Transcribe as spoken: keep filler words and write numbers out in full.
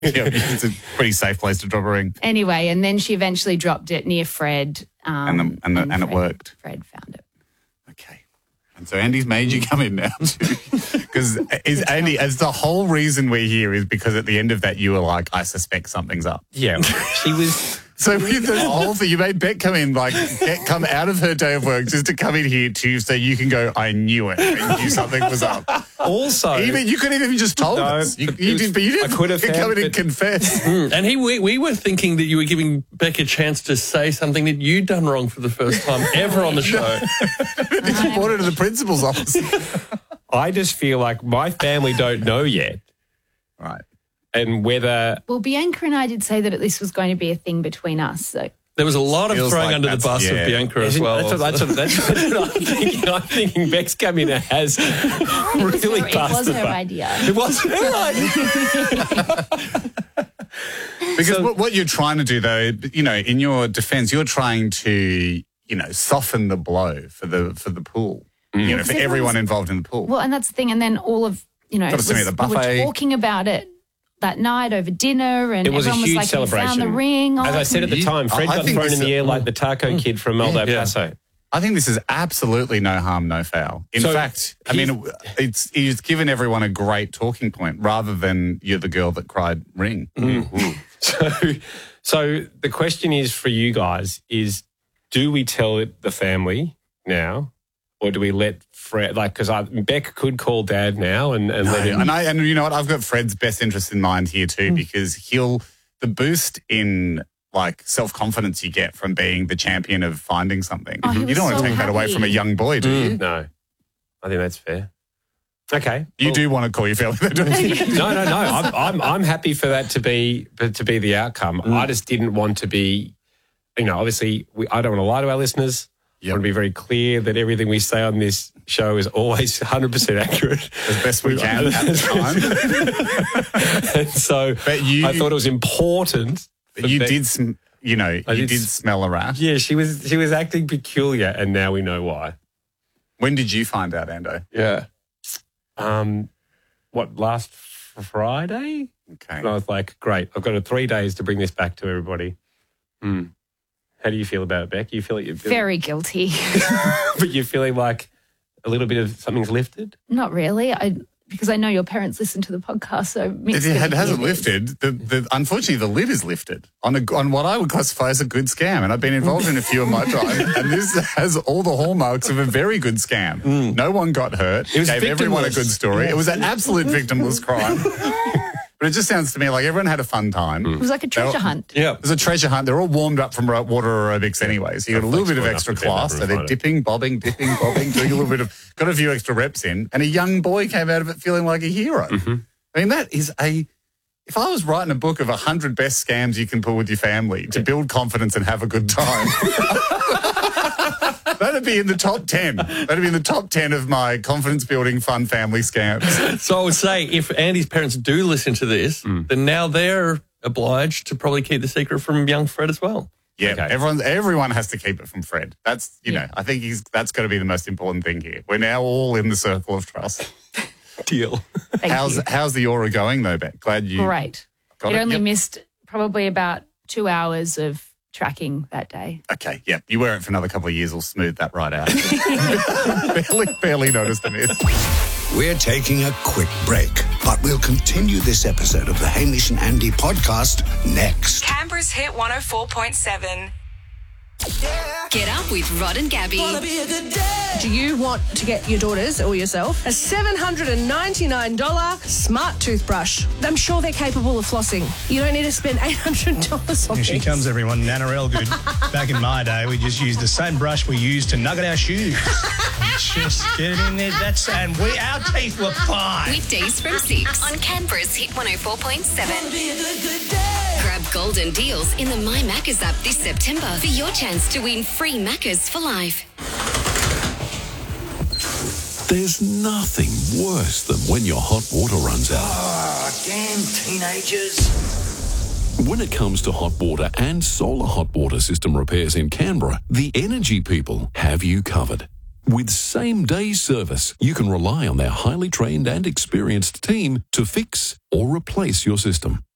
Yeah, it's a pretty safe place to drop a ring. Anyway, and then she eventually dropped it near Fred. Um, and the, and, the, and, and Fred, it worked. Fred found it. Okay. And so Andy's made you come in now too. Because is Andy, as the whole reason we're here is because at the end of that you were like, I suspect something's up. Yeah. She was... So with the whole thing, you made Beck come in, like, get, come out of her day of work just to come in here to so you can go, I knew it. I knew something was up. Also... Even, you could have even just told no, us. You, you was, did, but you didn't I could have come in it, and confess. And he, we, we were thinking that you were giving Beck a chance to say something that you'd done wrong for the first time ever on the show. You brought her to the principal's office. I just feel like my family don't know yet. Right. And whether... Well, Bianca and I did say that this was going to be a thing between us, so... There was a lot of Feels throwing like under the that's- bus yeah. of Bianca as well. That's what, that's what, that's what I'm thinking. I'm thinking Beck's come in and has really it was busted her back. idea. It was her idea. Because So- what, what you're trying to do, though, you know, in your defence, you're trying to, you know, soften the blow for the for the pool. You know, for Because everyone everyone's- involved in the pool. Well, and that's the thing. And then all of, you know, Got to it send me was- the we buffet. were talking about it that night over dinner, and It was a everyone huge was like, "You celebration. found the ring." As I said at the You- time, Fred I got think thrown this in the is- air like the taco kid from Maldo Yeah. Paso. I think this is absolutely no harm, no foul. In So fact, I mean, it's it's given everyone a great talking point rather than you're the girl that cried ring. So, so the question is for you guys is, do we tell it the family now, or do we let Fred, like, because Beck could call Dad now and, and No, let him... and I and you know what? I've got Fred's best interest in mind here too, because he'll the boost in like self confidence you get from being the champion of finding something. Oh, he you was don't want so to take that away happy. from a young boy, do you? No, I think that's fair. Okay. You Well, do want to call your family, don't you? No, no, no. I'm, I'm, I'm happy for that to be to be the outcome. I just didn't want to be, you know, obviously, we, I don't want to lie to our listeners. Yep. I want to be very clear that everything we say on this show is always one hundred percent accurate. As best we can at the time. And so But you- I thought it was important. But you that- did, sm- you know, you I did, did s- smell a rat. Yeah, she was she was acting peculiar, and now we know why. When did you find out, Ando? Yeah. Um, what, last Friday? Okay. And I was like, great, I've got three days to bring this back to everybody. Hmm. How do you feel about it, Beck? You feel like you're feeling, Very guilty. but you're feeling like a little bit of something's lifted? Not really. I because I know your parents listen to the podcast, so It, mixed it hasn't opinions. lifted. The, the, unfortunately, the lid is lifted on a, on what I would classify as a good scam. And I've been involved in a few of my time. And this has all the hallmarks of a very good scam. No one got hurt. It was gave everyone a victimless. good story. It was an absolute victimless crime. But it just sounds to me like everyone had a fun time. It was like a treasure hunt. Yeah. It was a treasure hunt. They're all warmed up from ro- water aerobics anyway, so you got a little bit of flexible extra enough to do that class. So and they're find it. dipping, bobbing, dipping, bobbing, doing a little bit of, got a few extra reps in, and a young boy came out of it feeling like a hero. Mm-hmm. I mean, that is a, if I was writing a book of one hundred best scams you can pull with your family to build confidence and have a good time, that'd be in the top ten. That'd be in the top ten of my confidence building fun family scams. So I would say if Andy's parents do listen to this, then now they're obliged to probably keep the secret from young Fred as well. Yeah, Okay. everyone everyone has to keep it from Fred. That's, you know, I think he's that's got to be the most important thing here. We're now all in the circle of trust. Deal. Thank how's you. how's the aura going though, Beck? Glad you Great. got It it. only Yep. missed probably about two hours of tracking that day. Okay, yeah. You wear it for another couple of years, we'll smooth that right out. barely, barely noticed the miss. We're taking a quick break, but we'll continue this episode of the Hamish and Andy podcast next. Canberra's Hit one oh four point seven. Get up with Rod and Gabby. Do you want to get your daughters or yourself a seven hundred ninety-nine dollars smart toothbrush? I'm sure they're capable of flossing. You don't need to spend eight hundred dollars on Here this. she comes, everyone. Nana Elgood. Back in my day, we just used the same brush we used to nugget our shoes. And just get it in there. That's and we our teeth were fine. Weekdays from six on Canberra's Hit one oh four point seven. Grab golden deals in the My Maccas app this September for your chance to win free Maccas for life. There's nothing worse than when your hot water runs out. Ah, damn teenagers. When it comes to hot water and solar hot water system repairs in Canberra, the Energy people have you covered. With same-day service, you can rely on their highly trained and experienced team to fix or replace your system.